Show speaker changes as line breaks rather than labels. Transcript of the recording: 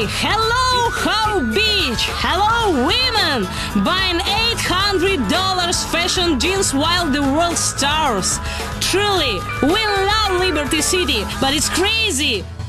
Hello, How Beach! Hello, women! Buying $800 fashion jeans while the world starves. Truly, we love Liberty City, but it's crazy!